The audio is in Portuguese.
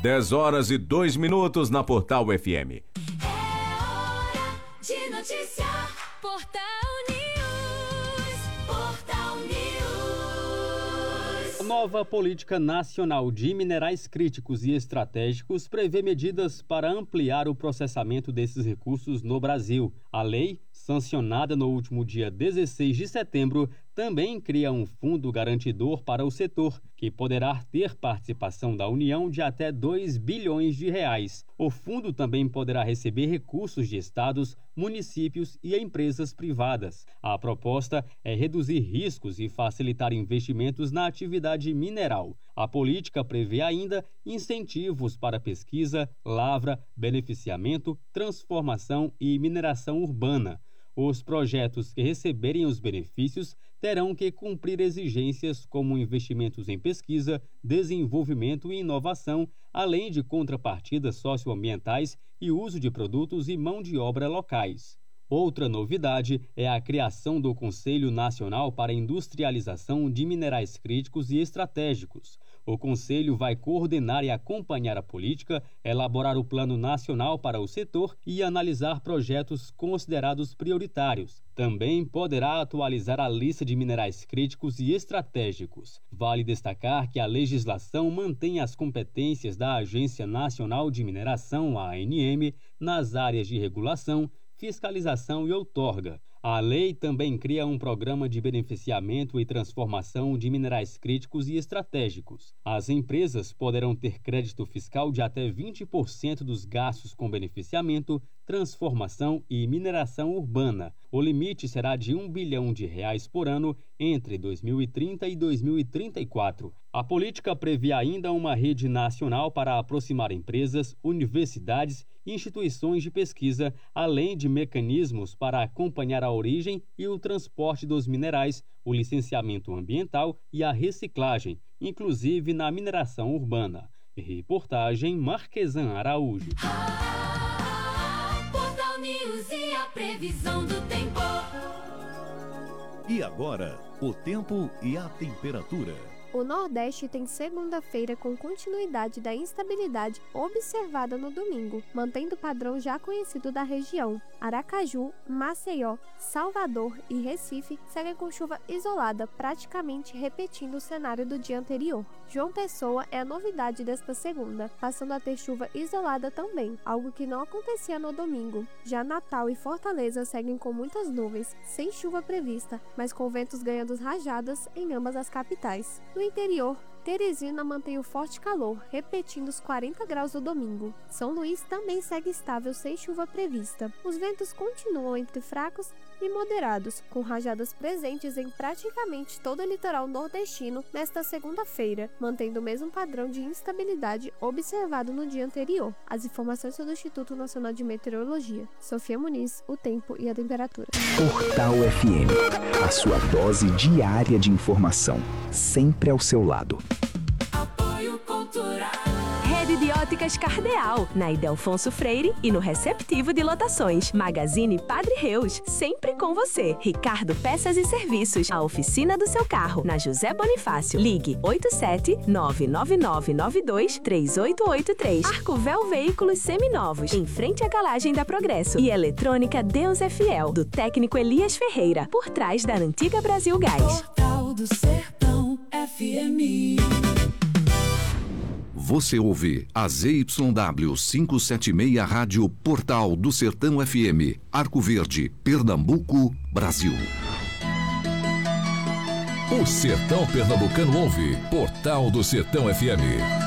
10h02 na Portal FM. É hora de noticiar. Portal News. Portal News. A nova política nacional de minerais críticos e estratégicos prevê medidas para ampliar o processamento desses recursos no Brasil. A lei, sancionada no último dia 16 de setembro, também cria um fundo garantidor para o setor, que poderá ter participação da União de até 2 bilhões de reais. O fundo também poderá receber recursos de estados, municípios e empresas privadas. A proposta é reduzir riscos e facilitar investimentos na atividade mineral. A política prevê ainda incentivos para pesquisa, lavra, beneficiamento, transformação e mineração urbana. Os projetos que receberem os benefícios terão que cumprir exigências como investimentos em pesquisa, desenvolvimento e inovação, além de contrapartidas socioambientais e uso de produtos e mão de obra locais. Outra novidade é a criação do Conselho Nacional para a Industrialização de Minerais Críticos e Estratégicos. O Conselho vai coordenar e acompanhar a política, elaborar o Plano Nacional para o setor e analisar projetos considerados prioritários. Também poderá atualizar a lista de minerais críticos e estratégicos. Vale destacar que a legislação mantém as competências da Agência Nacional de Mineração, a ANM, nas áreas de regulação, fiscalização e outorga. A lei também cria um programa de beneficiamento e transformação de minerais críticos e estratégicos. As empresas poderão ter crédito fiscal de até 20% dos gastos com beneficiamento, transformação e mineração urbana. O limite será de R$1 bilhão por ano entre 2030 e 2034. A política prevê ainda uma rede nacional para aproximar empresas, universidades e instituições de pesquisa, além de mecanismos para acompanhar a origem e o transporte dos minerais, o licenciamento ambiental e a reciclagem, inclusive na mineração urbana. Reportagem Marquesan Araújo. Portal News e a previsão do tempo. E agora, o tempo e a temperatura. O Nordeste tem segunda-feira com continuidade da instabilidade observada no domingo, mantendo o padrão já conhecido da região. Aracaju, Maceió, Salvador e Recife seguem com chuva isolada, praticamente repetindo o cenário do dia anterior. João Pessoa é a novidade desta segunda, passando a ter chuva isolada também, algo que não acontecia no domingo. Já Natal e Fortaleza seguem com muitas nuvens, sem chuva prevista, mas com ventos ganhando rajadas em ambas as capitais. No interior, Teresina mantém o forte calor, repetindo os 40 graus do domingo. São Luís também segue estável sem chuva prevista. Os ventos continuam entre fracos e moderados, com rajadas presentes em praticamente todo o litoral nordestino nesta segunda-feira, mantendo o mesmo padrão de instabilidade observado no dia anterior. As informações são do Instituto Nacional de Meteorologia. Sofia Muniz, o tempo e a temperatura. Portal FM, a sua dose diária de informação, sempre ao seu lado. Apoio Cultural. Rede de Óticas Cardeal, na Ildefonso Freire e no Receptivo de Lotações. Magazine Padre Reus, sempre com você. Ricardo Peças e Serviços, a oficina do seu carro, na José Bonifácio. Ligue 87-99992-3883. Arcovel Veículos Seminovos, em frente à Galagem da Progresso. E Eletrônica Deus é Fiel, do técnico Elias Ferreira, por trás da antiga Brasil Gás. Portal do Sertão FM. Você ouve a ZYW 576 Rádio Portal do Sertão FM, Arco Verde, Pernambuco, Brasil. O Sertão Pernambucano ouve Portal do Sertão FM.